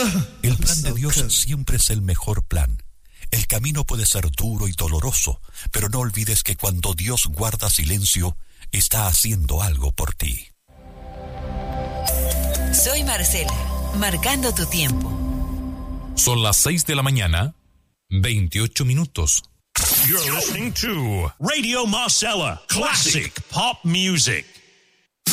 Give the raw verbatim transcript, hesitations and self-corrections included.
El plan de Dios siempre es el mejor plan. El camino puede ser duro y doloroso, pero no olvides que cuando Dios guarda silencio, está haciendo algo por ti. Soy Marcela, marcando tu tiempo. Son las seis de la mañana, veintiocho minutos. You're listening to Radio Marcella, classic pop music.